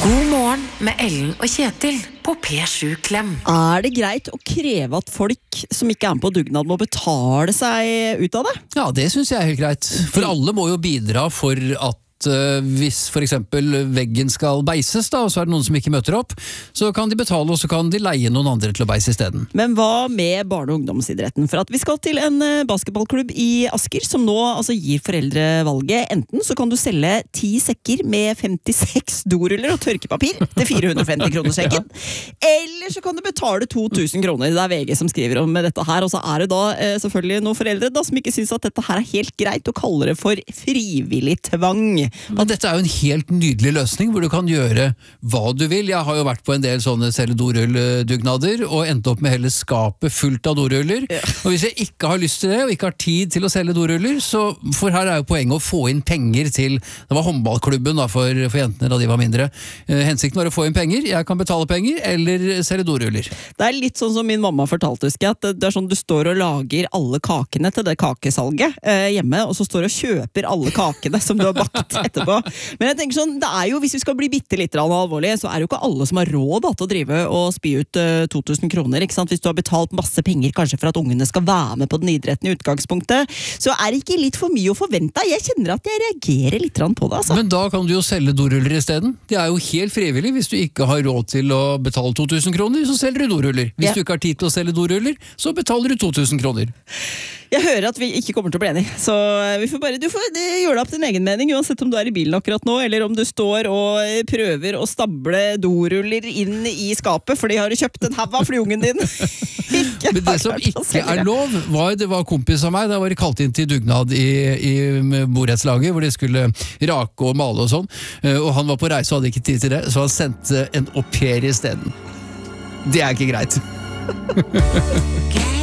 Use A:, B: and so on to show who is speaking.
A: God morgen med Ellen og Kjetil på P7 Klem.
B: Det greit å kreve at folk som ikke med på dugnad må betale seg ut av det?
C: Ja, det synes jeg helt greit. For alle må jo bidra for at hvis for eksempel veggen skal beises da, og så det noen som ikke møter opp, så kan de betale, og så kan de leie noen andre til å beise i stedet.
B: Men hva med barne- og ungdomsidretten? For at vi skal til en basketballklubb i Asker, som nå gir foreldre valget. Enten så kan du selge 10 sekker med 56 doruller og tørkepapir til 450 kroner sekken, eller så kan du betale 2000 kroner. Det VG som skriver om dette her, og så det da selvfølgelig noen foreldre da, som ikke synes at dette her helt greit, og kaller det for frivillig tvang.
C: Ja, dette jo en helt nydelig løsning, hvor du kan gjøre hva du vil. Jeg har jo vært på en del sånne selge dorull-dugnader, og endt opp med hele skapet fullt av doruller. Ja. Og hvis jeg ikke har lyst til det, og ikke har tid til å selge doruller, så for her jo poenget å få inn penger til, det var håndballklubben da, for jentene da de var mindre. Hensikten var å få inn penger, jeg kan betale penger, eller selge doruller.
B: Det litt sånn som min mamma fortalte, husker jeg, at det sånn du står og lager alle kakene til det kakesalget hjemme, og så står og kjøper alle kakene som du har bakt etterpå. Men jeg tenker sånn, det jo, hvis vi skal bli bitte litt alvorlig, så det jo ikke alle som har råd da, til å drive og spy ut 2000 kroner, ikke sant? Hvis du har betalt masse penger kanskje for at ungene skal være med på den idretten i utgangspunktet, så det ikke litt for mye å forvente. Jeg kjenner at jeg reagerer litt på det. Altså.
C: Men da kan du jo selge doruller i stedet. Det jo helt frivillig. Hvis du ikke har råd til å betale 2000 kroner, så selger du doruller. Hvis du ikke har tid til å selge doruller, så betaler du 2000 kroner.
B: Jeg hører at vi ikke kommer til å bli enige, så du får gjøre det opp din egen mening, uansett om du i bilen akkurat nå, eller om du står og prøver å stable doruller inn i skapet, fordi har du kjøpt en hav av flyungen din.
C: Men det som ikke lov, det var kompis av meg, da var de kalt inn til dugnad i borettslaget, hvor de skulle rake og male og sånn, og han var på reise og hadde ikke tid til det, så han sendte en au pair i stedet. Det ikke greit.